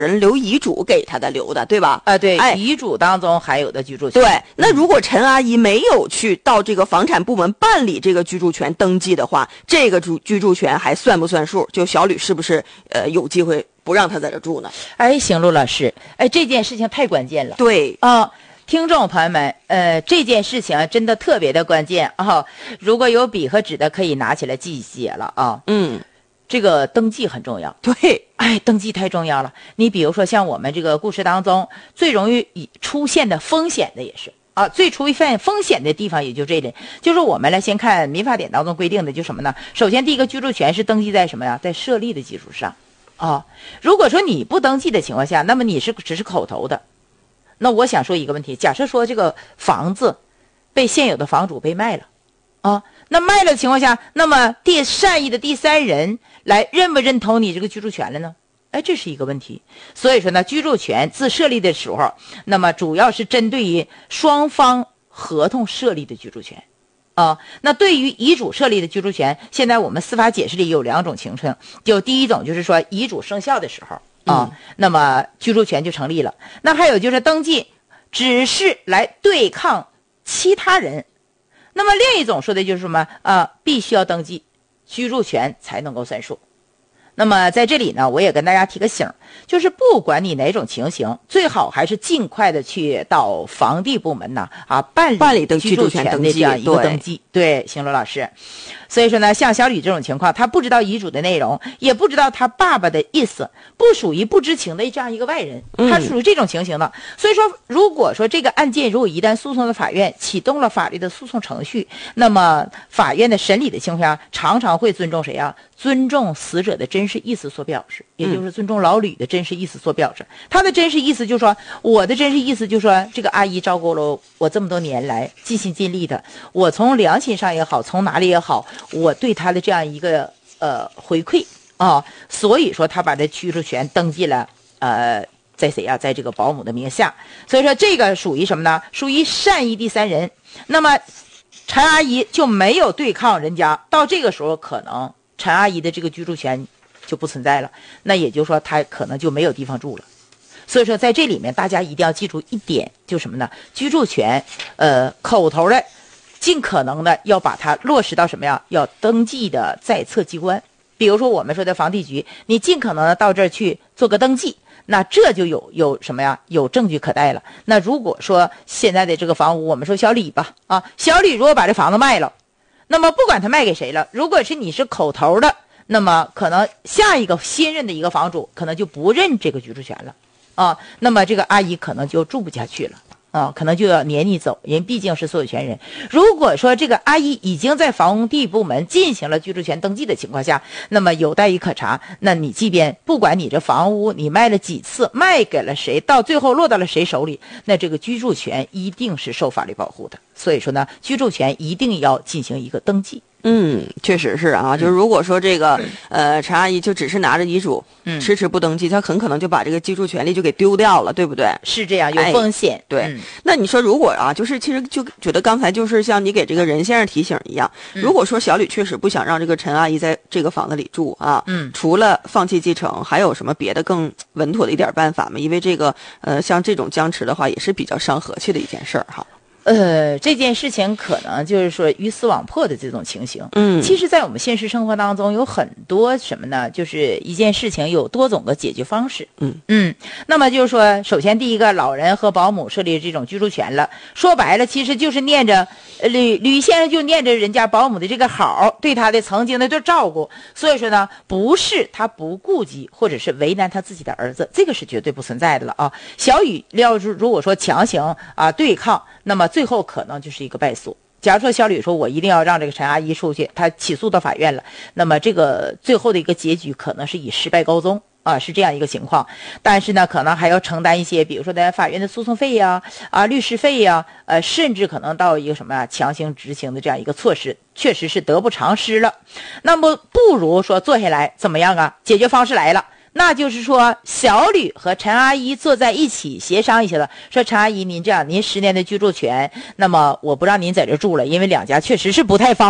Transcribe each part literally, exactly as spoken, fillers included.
人留遗嘱给他的留的，对吧？ 啊，对， 哎， 遗嘱当中还有的居住权。 对，那如果陈阿姨没有去到这个房产部门办理这个居住权登记的话，这个住居住权还算不算数？就小吕是不是呃有机会不让他在这住呢？ 哎，行，陆老师，哎，这件事情太关键了。 对啊、呃，听众朋友们，呃，这件事情真的特别的关键啊、哦！如果有笔和纸的，可以拿起来记一写了啊。 嗯。 这个登记很重要， 对， 哎，登记太重要了。你比如说像我们这个故事当中最容易出现的风险的也是啊，最出现风险的地方也就这里，就是我们来先看民法典当中规定的就什么呢？首先第一个居住权是登记在什么呀？在设立的基础上啊。如果说你不登记的情况下，那么你是只是口头的。那我想说一个问题，假设说这个房子被现有的房主被卖了啊，那卖了的情况下，那么第善意的第三人来认不认同你这个居住权了呢？哎，这是一个问题。所以说呢，居住权自设立的时候，那么主要是针对于双方合同设立的居住权啊。那对于遗嘱设立的居住权，现在我们司法解释里有两种情况，就第一种就是说遗嘱生效的时候啊、嗯，那么居住权就成立了。那还有就是登记只是来对抗其他人。那么另一种说的就是什么啊？必须要登记，居住权才能够算数。那么在这里呢，我也跟大家提个醒，就是不管你哪种情形，最好还是尽快的去到房地部门呢啊办理办理的居住权的这样一个登记。对，行罗老师。所以说呢，像小吕这种情况，他不知道遗嘱的内容，也不知道他爸爸的意思，不属于不知情的这样一个外人，他属于这种情形的。嗯、所以说，如果说这个案件如果一旦诉讼的法院启动了法律的诉讼程序，那么法院的审理的情况下，常常会尊重谁啊？尊重死者的真实意思所表示，也就是尊重老吕的真实意思所表示。他的真实意思就是说，我的真实意思就是说，这个阿姨照顾了我这么多年来，尽心尽力的，我从良心上也好，从哪里也好，我对他的这样一个呃回馈啊，所以说他把这居住权登记了，呃，在谁呀、啊？在这个保姆的名下。所以说这个属于什么呢？属于善意第三人。那么陈阿姨就没有对抗人家，到这个时候可能陈阿姨的这个居住权就不存在了，那也就是说她可能就没有地方住了。所以说在这里面大家一定要记住一点，就是什么呢？居住权呃口头的尽可能的要把它落实到什么呀？要登记的在册机关，比如说我们说的房地局，你尽可能的到这儿去做个登记，那这就有有什么呀？有证据可带了。那如果说现在的这个房屋，我们说小李吧，啊，小李如果把这房子卖了，那么不管他卖给谁了，如果是你是口头的，那么可能下一个新任的一个房主可能就不认这个居住权了啊，那么这个阿姨可能就住不下去了。啊，可能就要撵你走，人毕竟是所有权人。如果说这个阿姨已经在房地部门进行了居住权登记的情况下，那么有待于可查。那你即便不管你这房屋你卖了几次，卖给了谁，到最后落到了谁手里，那这个居住权一定是受法律保护的。所以说呢，居住权一定要进行一个登记。 嗯，确实是啊，就是如果说这个呃陈阿姨就只是拿着遗嘱，嗯，迟迟不登记，她很可能就把这个居住权利就给丢掉了，对不对？ 是这样，有风险。 哎、对、嗯，那你说如果啊，就是其实就觉得刚才就是像你给这个任先生提醒一样，嗯、如果说小吕确实不想让这个陈阿姨在这个房子里住啊，嗯，除了放弃继承，还有什么别的更稳妥的一点办法吗？因为这个呃像这种僵持的话，也是比较伤和气的一件事儿哈。 呃，这件事情可能就是说鱼死网破的这种情形。嗯，其实，在我们现实生活当中有很多什么呢？就是一件事情有多种的解决方式。嗯嗯，那么就是说，首先第一个，老人和保姆设立这种居住权了，说白了，其实就是念着吕吕先生就念着人家保姆的这个好，对他的曾经的这照顾。所以说呢，不是他不顾及或者是为难他自己的儿子，这个是绝对不存在的了啊。小雨要是如果说强行啊对抗，那么最后可能就是一个败诉。假如说小吕说我一定要让这个陈阿姨出去，他起诉到法院了，那么这个最后的一个结局可能是以失败告终啊，是这样一个情况。但是呢，可能还要承担一些，比如说在法院的诉讼费呀、啊律师费呀、呃，甚至可能到一个什么呀强行执行的这样一个措施，确实是得不偿失了。那么不如说坐下来怎么样啊？解决方式来了。那就是说，小吕和陈阿姨坐在一起协商一下了，说陈阿姨，您这样，您十年的居住权，那么我不让您在这住了，因为两家确实是不太方便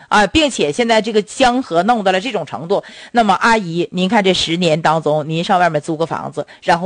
啊，并且现在这个江河弄到了这种程度，那么阿姨，您看这十年当中，您上外面租个房子，然后